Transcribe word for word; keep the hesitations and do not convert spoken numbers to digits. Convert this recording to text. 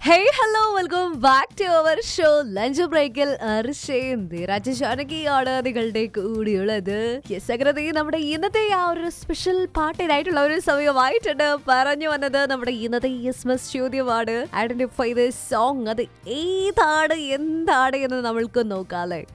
Hey, hello, welcome back to our show lunch ബ്രേക്കിൽ അർഷയും രാജശാനകിയാണ് നിങ്ങളുടെ കൂടിയുള്ളത്. Yes, അങ്ങനെ നമ്മുടെ ഇന്നത്തെ ആ ഒരു സ്പെഷ്യൽ പാട്ടിനായിട്ടുള്ള ഒരു സമയമായിട്ടുണ്ട്. പറഞ്ഞു വന്നത് നമ്മുടെ ഇന്നത്തെ യെസ് ചോദ്യമാണ്. Identify the song. അത് ഏതാണ് എന്താണ് എന്ന് നമ്മൾക്ക് നോക്കാല്ലേ.